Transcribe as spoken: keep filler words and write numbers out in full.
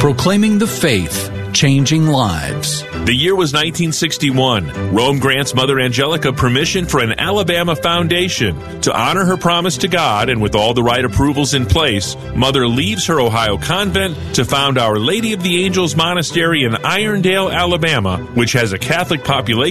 proclaiming the faith, changing lives. The year was nineteen sixty-one. Rome grants Mother Angelica permission for an Alabama foundation. To honor her promise to God and with all the right approvals in place, Mother leaves her Ohio convent to found Our Lady of the Angels Monastery in Irondale, Alabama, which has a Catholic population